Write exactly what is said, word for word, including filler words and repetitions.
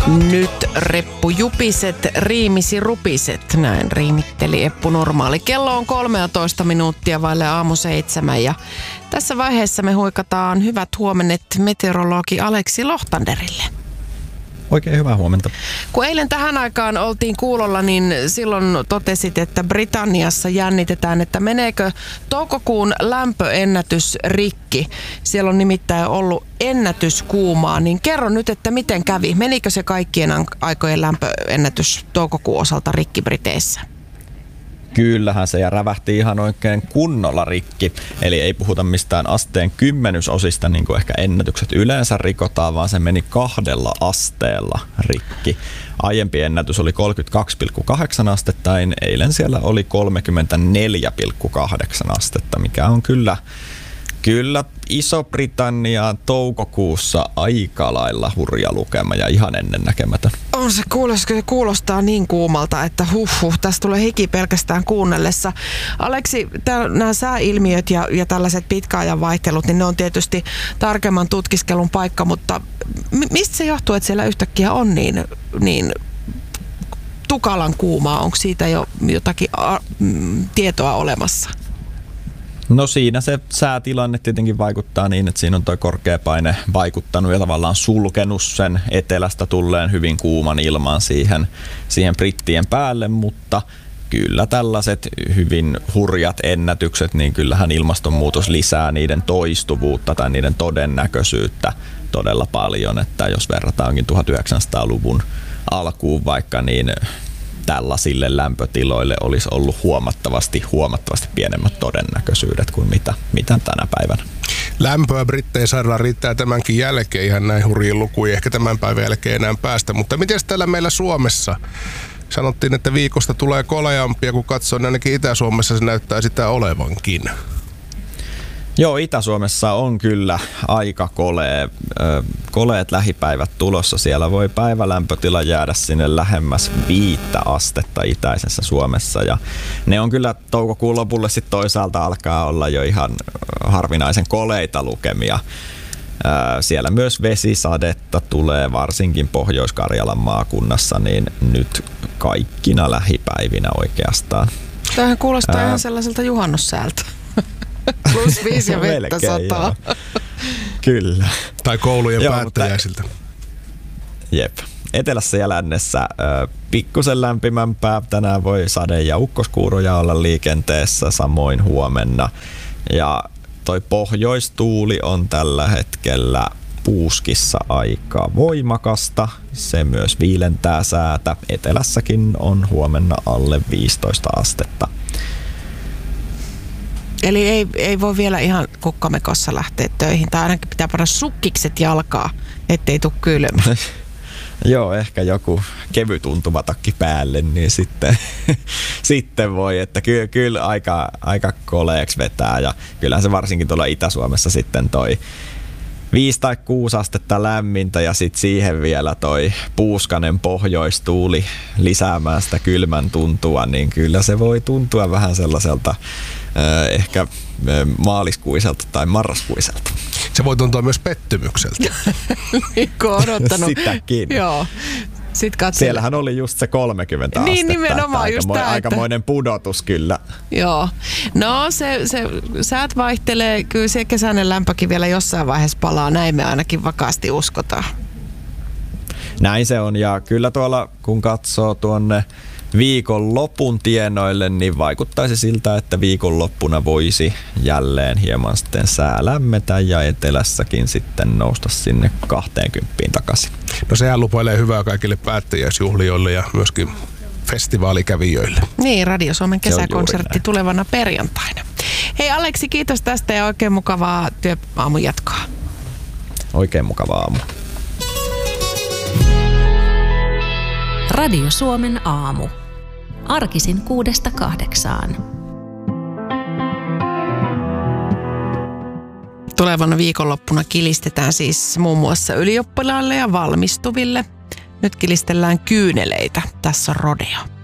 Nyt reppu jupiset, riimisi rupiset. Näin riimitteli Eppu Normaali. Kello on kolmetoista minuuttia vaille aamu seitsemän ja tässä vaiheessa me huikataan hyvät huomennet meteorologi Aleksi Lohtanderille. Oikein hyvää huomenta. Kun eilen tähän aikaan oltiin kuulolla, niin silloin totesit, että Britanniassa jännitetään, että meneekö toukokuun lämpöennätys rikki. Siellä on nimittäin ollut ennätyskuumaa, niin kerro nyt, että miten kävi. Menikö se kaikkien aikojen lämpöennätys toukokuun osalta rikki Briteissä? Kyllähän se ja rävähti ihan oikein kunnolla rikki. Eli ei puhuta mistään asteen kymmenysosista, niin kuin ehkä ennätykset yleensä rikotaan, vaan se meni kahdella asteella rikki. Aiempi ennätys oli kolmekymmentäkaksi pilkku kahdeksan astetta, eilen siellä oli kolmekymmentäneljä pilkku kahdeksan astetta, mikä on kyllä... Kyllä Iso-Britanniaan toukokuussa aika lailla hurja lukema ja ihan ennennäkemätön. On se, kuulostaa, kuulostaa niin kuumalta, että huh huh, tästä tulee hiki pelkästään kuunnellessa. Aleksi, nämä sääilmiöt ja, ja tällaiset pitkäajan vaihtelut, niin ne on tietysti tarkemman tutkiskelun paikka, mutta mistä se johtuu, että siellä yhtäkkiä on niin, niin tukalan kuumaa? Onko siitä jo jotakin a, m, tietoa olemassa? No siinä se säätilanne tietenkin vaikuttaa niin, että siinä on tuo korkea paine vaikuttanut ja tavallaan sulkenut sen etelästä tulleen hyvin kuuman ilman siihen, siihen brittien päälle, mutta kyllä tällaiset hyvin hurjat ennätykset, niin kyllähän ilmastonmuutos lisää niiden toistuvuutta tai niiden todennäköisyyttä todella paljon, että jos verrataankin tuhatyhdeksänsataaluvun alkuun vaikka, niin tällaisille lämpötiloille olisi ollut huomattavasti, huomattavasti pienemmät todennäköisyydet kuin mitä, mitä tänä päivänä. Lämpöä Brittein saarella riittää tämänkin jälkeen ihan näin hurjiin lukuihin, ehkä tämän päivän jälkeen enää päästä. Mutta miten täällä meillä Suomessa? Sanottiin, että viikosta tulee koleampia, kun katsoo, niin ainakin Itä-Suomessa se näyttää sitä olevankin. Joo, Itä-Suomessa on kyllä aika kolee, koleet lähipäivät tulossa. Siellä voi päivälämpötila jäädä sinne lähemmäs viittä astetta itäisessä Suomessa. Ja ne on kyllä toukokuun lopulle sitten toisaalta alkaa olla jo ihan harvinaisen koleita lukemia. Siellä myös vesisadetta tulee varsinkin Pohjois-Karjalan maakunnassa, niin nyt kaikkina lähipäivinä oikeastaan. Tämähän kuulostaa Ää... ihan sellaiselta juhannussäältä. Plus viisi ja vettä sataa. Kyllä. Tai koulujen Joo, päättäjäisiltä. Mutta... Jep. Etelässä ja lännessä äh, pikkusen lämpimämpää. Tänään voi sade- ja ukkoskuuroja olla liikenteessä, samoin huomenna. Ja toi pohjoistuuli on tällä hetkellä Puuskissa aika voimakasta. Se myös viilentää säätä. Etelässäkin on huomenna alle viisitoista astetta. Eli ei, ei voi vielä ihan kukkamekossa lähteä töihin, tai ainakin pitää panna sukkikset jalkaa, ettei tule kylmä. Joo, ehkä joku kevyt untumatakki päälle, niin sitten, sitten voi, että kyllä, kyllä aika, aika koleeksi vetää, ja kyllähän se varsinkin tuolla Itä-Suomessa sitten toi viisi tai kuusi astetta lämmintä ja sitten siihen vielä toi puuskanen pohjoistuuli lisäämään sitä kylmän tuntua, niin kyllä se voi tuntua vähän sellaiselta äh, ehkä äh, maaliskuiselta tai marraskuiselta. Se voi tuntua myös pettymykseltä. Niin kuin odottanut. Sitäkin. Joo. Siellähän oli just se kolmekymmentä niin, astetta. Nimenomaan just tämä. Aikamoinen pudotus kyllä. Joo. No se, se säät vaihtelee. Kyllä se kesäinen lämpökin vielä jossain vaiheessa palaa. Näin me ainakin vakaasti uskotaan. Näin se on. Ja kyllä tuolla kun katsoo tuonne viikonlopun tienoille, niin vaikuttaisi siltä, että viikonloppuna voisi jälleen hieman sitten sää lämmetä ja etelässäkin sitten nousta sinne kahteenkymppiin takaisin. No sehän lupailee hyvää kaikille päättäjäisjuhlijoille ja myöskin festivaalikävijöille. Niin, Radio Suomen kesäkonsertti tulevana perjantaina. Hei Aleksi, kiitos tästä ja oikein mukavaa työaamun jatkoa. Oikein mukavaa aamu. Radio Suomen aamu. Arkisin kuudesta kahdeksaan. Tulevana viikonloppuna kilistetään siis muun muassa ylioppilaille ja valmistuville. Nyt kilistellään kyyneleitä. Tässä on rodeo.